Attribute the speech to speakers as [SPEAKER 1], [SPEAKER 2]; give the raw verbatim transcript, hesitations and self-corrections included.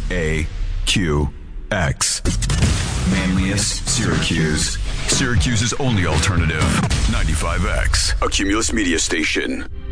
[SPEAKER 1] A Q X. Manlius, Syracuse. Syracuse's only alternative. ninety-five X, a Cumulus media station.